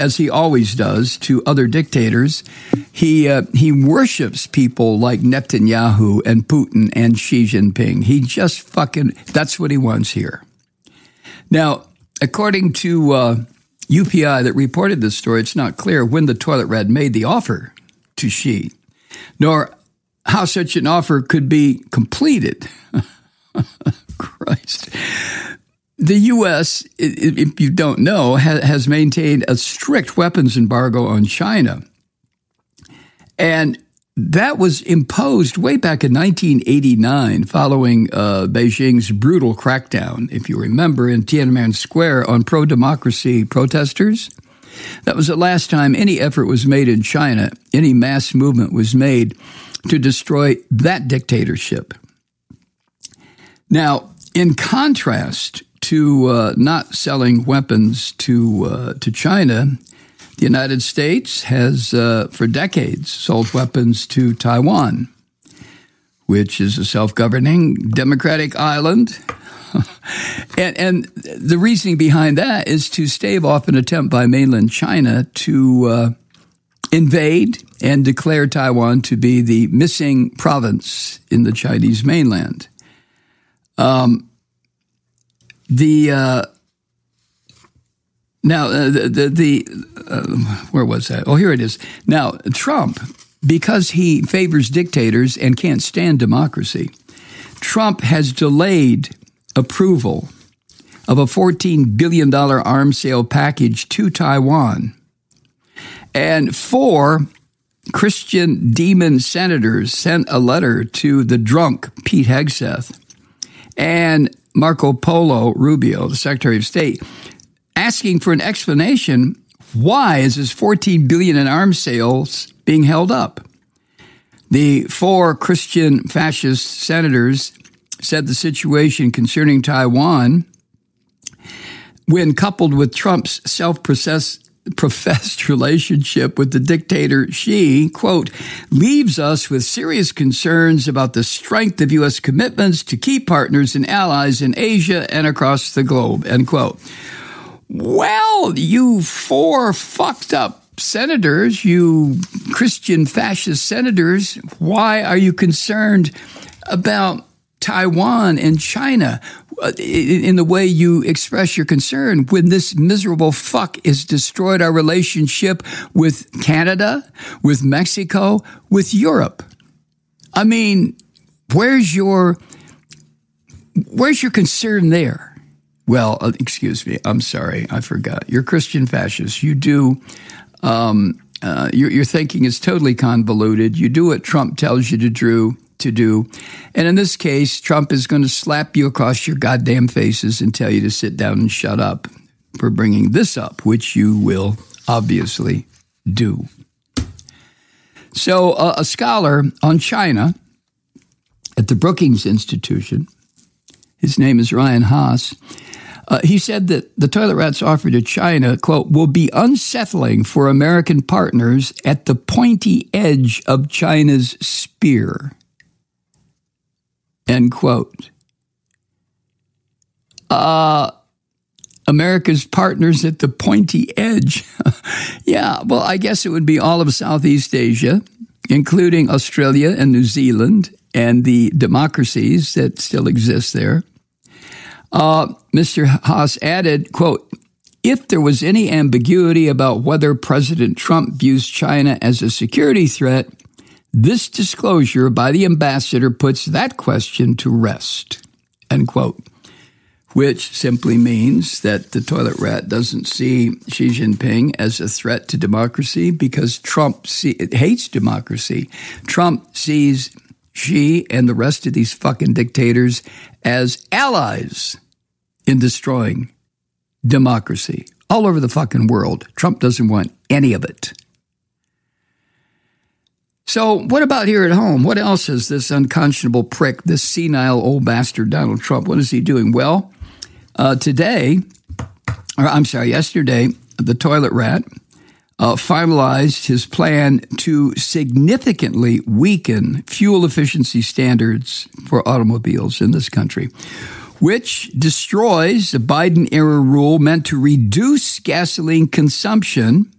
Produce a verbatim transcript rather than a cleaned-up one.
as he always does to other dictators, he uh, he worships people like Netanyahu and Putin and Xi Jinping. He just fucking, that's what he wants here. Now, according to uh, U P I that reported this story, it's not clear when the toilet rat made the offer to Xi, nor how such an offer could be completed. Christ. The U S, if you don't know, has maintained a strict weapons embargo on China. And that was imposed way back in nineteen eighty-nine following uh, Beijing's brutal crackdown, if you remember, in Tiananmen Square on pro-democracy protesters. That was the last time any effort was made in China, any mass movement was made to destroy that dictatorship. Now, in contrast to uh, not selling weapons to uh, to China, the United States has, uh, for decades, sold weapons to Taiwan, which is a self-governing democratic island. and, and the reasoning behind that is to stave off an attempt by mainland China to uh, invade and declare Taiwan to be the missing province in the Chinese mainland. Um, the uh, now uh, the the, the uh, where was that? Oh, here it is. Now Trump, because he favors dictators and can't stand democracy, Trump has delayed approval of a fourteen billion dollars arms sale package to Taiwan, and four Christian demon senators sent a letter to the drunk Pete Hegseth and Marco Polo Rubio, the Secretary of State, asking for an explanation. Why is this fourteen billion dollars in arms sales being held up? The four Christian fascist senators said the situation concerning Taiwan, when coupled with Trump's self-professed professed relationship with the dictator Xi, quote, leaves us with serious concerns about the strength of U S commitments to key partners and allies in Asia and across the globe, end quote. Well, you four fucked up senators, you Christian fascist senators, why are you concerned about Taiwan and China in the way you express your concern when this miserable fuck has destroyed our relationship with Canada, with Mexico, with Europe? I mean, where's your where's your concern there? Well, uh, excuse me, I'm sorry, I forgot. You're Christian fascists. You do, um, uh, your, your thinking is totally convoluted. You do what Trump tells you to do. to do. And in this case, Trump is going to slap you across your goddamn faces and tell you to sit down and shut up for bringing this up, which you will obviously do. So uh, a scholar on China at the Brookings Institution, his name is Ryan Haas, uh, he said that the toilet rat's offer to China, quote, will be unsettling for American partners at the pointy edge of China's spear. End quote. Uh, America's partners at the pointy edge. Yeah, well, I guess it would be all of Southeast Asia, including Australia and New Zealand and the democracies that still exist there. Uh, Mister Haas added, quote, if there was any ambiguity about whether President Trump views China as a security threat, this disclosure by the ambassador puts that question to rest, end quote, which simply means that the toilet rat doesn't see Xi Jinping as a threat to democracy because Trump see, hates democracy. Trump sees Xi and the rest of these fucking dictators as allies in destroying democracy all over the fucking world. Trump doesn't want any of it. So what about here at home? What else is this unconscionable prick, this senile old bastard Donald Trump, what is he doing? Well, uh, today, or I'm sorry, yesterday, the toilet rat uh, finalized his plan to significantly weaken fuel efficiency standards for automobiles in this country. which destroys the Biden-era rule meant to reduce gasoline consumption